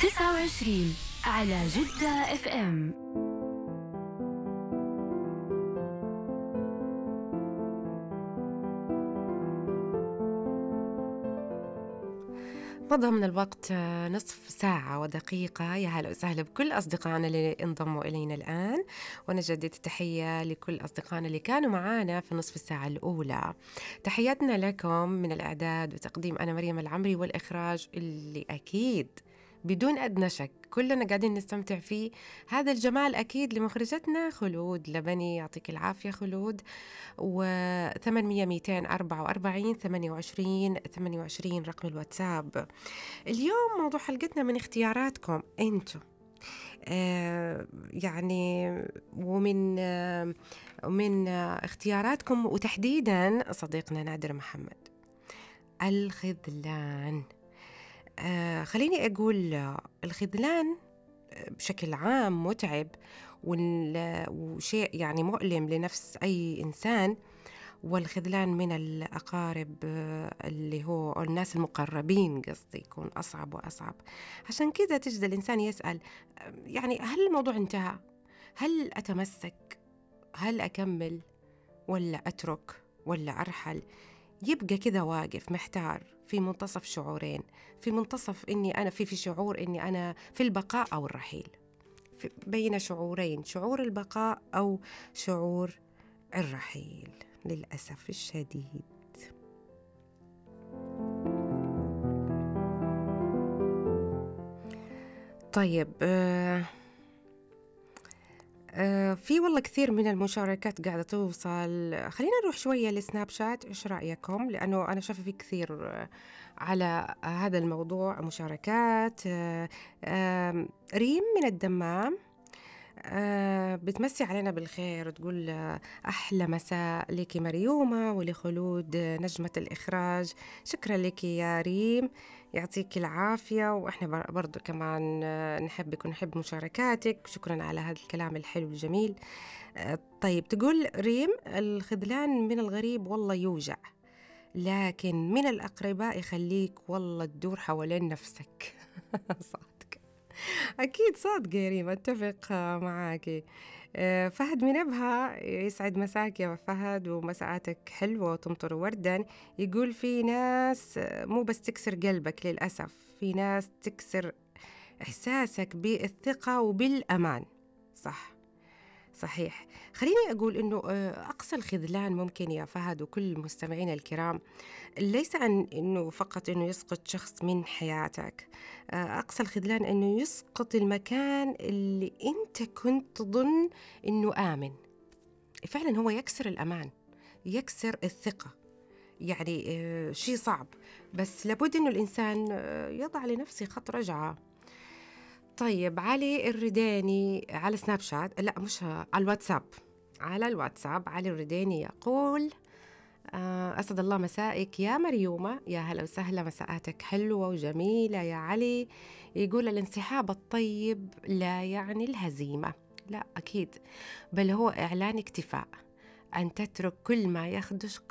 29 على جدة اف ام. مضى من الوقت نصف ساعة ودقيقة. يا هلا وسهلا بكل أصدقائنا اللي انضموا إلينا الآن، ونجدد التحية لكل أصدقائنا اللي كانوا معانا في نصف الساعة الأولى. تحياتنا لكم من الإعداد وتقديم أنا مريم العمري، والإخراج اللي أكيد بدون أدنى شك كلنا قاعدين نستمتع فيه. هذا الجمال أكيد لمخرجتنا خلود لبني، يعطيك العافية خلود. و800 244 28 رقم الواتساب. اليوم موضوع حلقتنا من اختياراتكم انتم، يعني ومن اختياراتكم، وتحديدا صديقنا نادر محمد. الخذلان. خليني أقول الخذلان بشكل عام متعب وشيء يعني مؤلم لنفس أي إنسان. والخذلان من الأقارب اللي هو الناس المقربين قصدي يكون أصعب وأصعب. عشان كذا تجد الإنسان يسأل يعني هل الموضوع انتهى؟ هل أتمسك؟ هل أكمل؟ ولا أترك؟ ولا أرحل؟ يبقى كذا واقف محتار في منتصف شعورين، في منتصف إني أنا في شعور إني أنا في البقاء أو الرحيل، بين شعورين، شعور البقاء أو شعور الرحيل للأسف الشديد. طيب في والله كثير من المشاركات قاعدة توصل. خلينا نروح شوية لسناب شات، إيش رأيكم؟ لأنه أنا شايفة في كثير على هذا الموضوع مشاركات. ريم من الدمام بتمسي علينا بالخير وتقول أحلى مساء لك مريومة ولخلود نجمة الإخراج. شكرا لك يا ريم، يعطيك العافية. وإحنا برضو كمان نحبك ونحب مشاركاتك. شكرا على هذا الكلام الحلو الجميل. طيب تقول ريم الخذلان من الغريب والله يوجع، لكن من الأقرباء يخليك والله تدور حوالين نفسك. صادق، أكيد صادقة يا ريم، أتفق معاكي. فهد من أبها، يسعد مساك يا فهد ومساءاتك حلوة وتمطر وردا. يقول في ناس مو بس تكسر قلبك، للأسف في ناس تكسر إحساسك بالثقة وبالأمان. صح، صحيح. خليني أقول أنه أقصى الخذلان ممكن يا فهد وكل المستمعين الكرام ليس أنه فقط أنه يسقط شخص من حياتك. أقصى الخذلان أنه يسقط المكان اللي أنت كنت تظن أنه آمن. فعلا هو يكسر الأمان، يكسر الثقة. يعني شيء صعب، بس لابد أنه الإنسان يضع لنفسه خط رجعة. طيب علي الرداني على سناب شات، لا مش على الواتساب، على الواتساب علي الرداني يقول أسعد الله مسائك يا مريومة. يا هلا وسهلا، مساءاتك حلوة وجميلة يا علي. يقول الانسحاب الطيب لا يعني الهزيمة، لا أكيد، بل هو إعلان اكتفاء، أن تترك كل ما يخدش